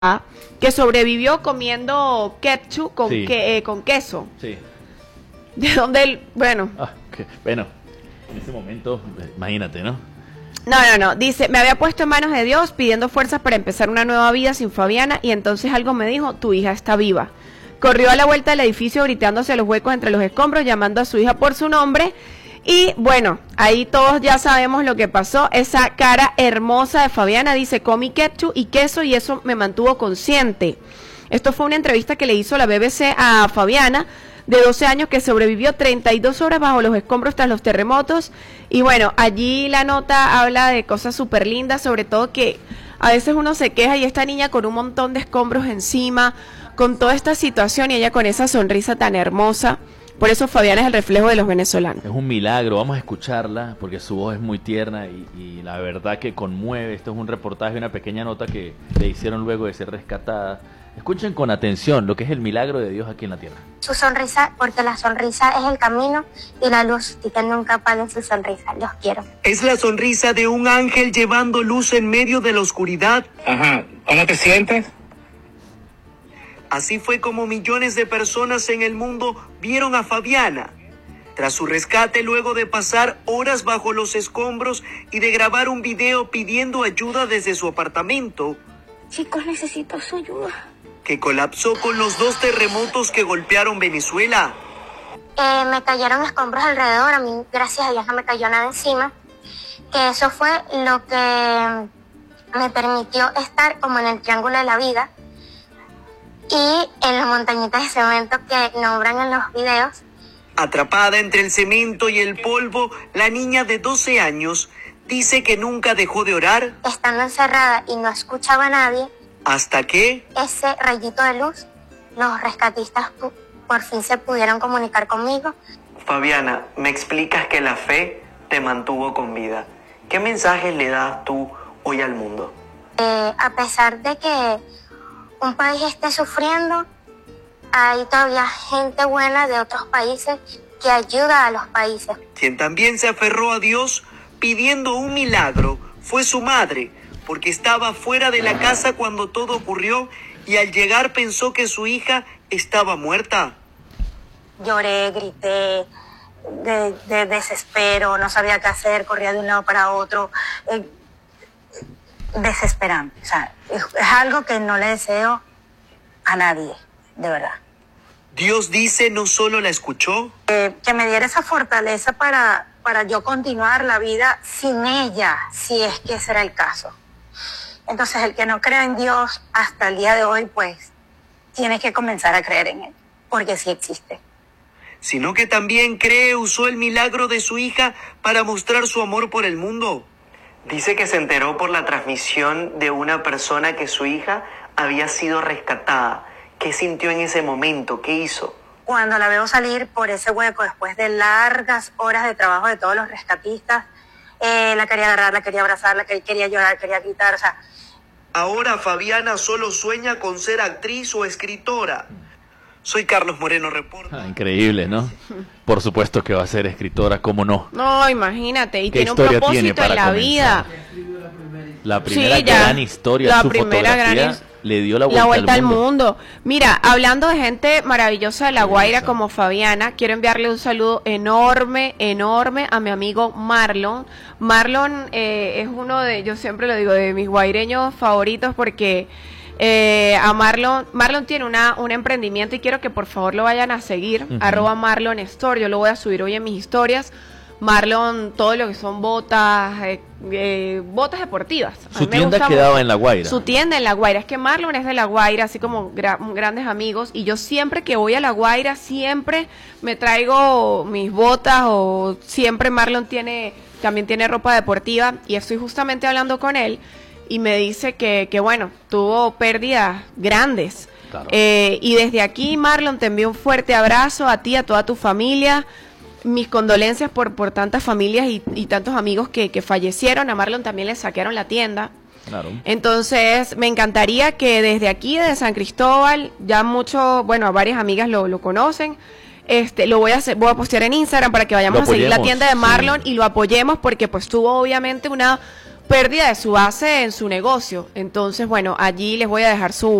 que sobrevivió comiendo ketchup con, Sí. con queso. Sí. De donde él, bueno, Bueno, en ese momento, imagínate, ¿no? no, dice, me había puesto en manos de Dios pidiendo fuerzas para empezar una nueva vida sin Fabiana y entonces algo me dijo, tu hija está viva. Corrió a la vuelta del edificio gritándose a los huecos entre los escombros, llamando a su hija por su nombre y bueno, ahí todos ya sabemos lo que pasó. Esa cara hermosa de Fabiana dice, comí ketchup y queso y eso me mantuvo consciente. Esto fue una entrevista que le hizo la BBC a Fabiana, de 12 años, que sobrevivió 32 horas bajo los escombros tras los terremotos. Y bueno, allí la nota habla de cosas súper lindas, sobre todo que a veces uno se queja y esta niña con un montón de escombros encima, con toda esta situación y ella con esa sonrisa tan hermosa. Por eso Fabiana es el reflejo de los venezolanos. Es un milagro, vamos a escucharla porque su voz es muy tierna y la verdad que conmueve. Esto es un reportaje, una pequeña nota que le hicieron luego de ser rescatada. Escuchen con atención lo que es el milagro de Dios aquí en la tierra. Su sonrisa, porque la sonrisa es el camino y la luz, y que nunca apaguen su sonrisa. Los quiero. Es la sonrisa de un ángel llevando luz en medio de la oscuridad. Ajá, ¿cómo te sientes? Así fue como millones de personas en el mundo vieron a Fabiana. Tras su rescate, luego de pasar horas bajo los escombros y de grabar un video pidiendo ayuda desde su apartamento, Chicos, necesito su ayuda. que colapsó con los 2 terremotos que golpearon Venezuela. Me cayeron escombros alrededor, a mí gracias a Dios no me cayó nada encima, que eso fue lo que me permitió estar como en el triángulo de la vida y en las montañitas de cemento que nombran en los videos. Atrapada entre el cemento y el polvo, la niña de 12 años dice que nunca dejó de orar Estando encerrada y no escuchaba a nadie, hasta que ese rayito de luz, los rescatistas por fin se pudieron comunicar conmigo. Fabiana, me explicas que la fe te mantuvo con vida. ¿Qué mensajes le das tú hoy al mundo? A pesar de que un país esté sufriendo, hay todavía gente buena de otros países que ayuda a los países. Quien también se aferró a Dios pidiendo un milagro fue su madre, porque estaba fuera de la casa cuando todo ocurrió y al llegar pensó que su hija estaba muerta. Lloré, grité de desespero, no sabía qué hacer, corría de un lado para otro. Desesperante. O sea, es algo que no le deseo a nadie, de verdad. Dios dice no solo la escuchó, Que me diera esa fortaleza para yo continuar la vida sin ella, si es que ese era el caso. Entonces, el que no crea en Dios hasta el día de hoy, pues, tiene que comenzar a creer en Él, porque sí existe. sino que también usó el milagro de su hija para mostrar su amor por el mundo. Dice que se enteró por la transmisión de una persona que su hija había sido rescatada. ¿Qué sintió en ese momento? ¿Qué hizo? Cuando la veo salir por ese hueco, después de largas horas de trabajo de todos los rescatistas, la quería agarrar, la quería abrazar, quería llorar, quería gritar, o sea. Ahora Fabiana solo sueña con ser actriz o escritora. Soy Carlos Moreno, reporta. Increíble, ¿no? Por supuesto que va a ser escritora, ¿cómo no? No, imagínate, y ¿Qué tiene un historia propósito tiene en para la comenzar? vida. La primera Sí, ya. gran historia, La su primera fotografía gran le dio la La vuelta vuelta al mundo. Mira, hablando de gente maravillosa de La Guaira como Fabiana, quiero enviarle un saludo enorme, enorme a mi amigo Marlon. Marlon es uno de, yo siempre lo digo, de mis guaireños favoritos porque a Marlon tiene un emprendimiento y quiero que por favor lo vayan a seguir, @Marlon Store, yo lo voy a subir hoy en mis historias. Marlon, todo lo que son botas, botas deportivas. A Su mí me tienda gusta quedaba mucho. en La Guaira. Su tienda en La Guaira. Es que Marlon es de La Guaira, así como grandes amigos. Y yo siempre que voy a La Guaira, siempre me traigo mis botas o siempre Marlon también tiene ropa deportiva. Y estoy justamente hablando con él y me dice que bueno, tuvo pérdidas grandes. Claro. Y desde aquí, Marlon, te envío un fuerte abrazo a ti, a toda tu familia. Mis condolencias por tantas familias y tantos amigos que fallecieron. A Marlon también le saquearon la tienda. Claro. Entonces, me encantaría que desde aquí, de San Cristóbal, ya varias amigas lo conocen. Lo voy a postear en Instagram para que vayamos a seguir la tienda de Marlon y lo apoyemos porque pues tuvo obviamente una pérdida de su base en su negocio. Entonces, bueno, allí les voy a dejar su